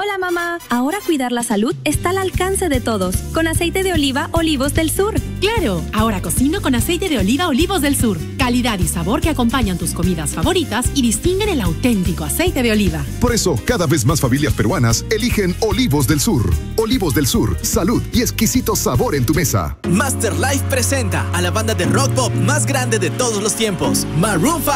Hola mamá, ahora cuidar la salud está al alcance de todos, con aceite de oliva Olivos del Sur. ¡Claro! Ahora cocino con aceite de oliva Olivos del Sur. Calidad y sabor que acompañan tus comidas favoritas y distinguen el auténtico aceite de oliva. Por eso, cada vez más familias peruanas eligen Olivos del Sur. Olivos del Sur, salud y exquisito sabor en tu mesa. Master Life presenta a la banda de rock pop más grande de todos los tiempos, Maroon 5.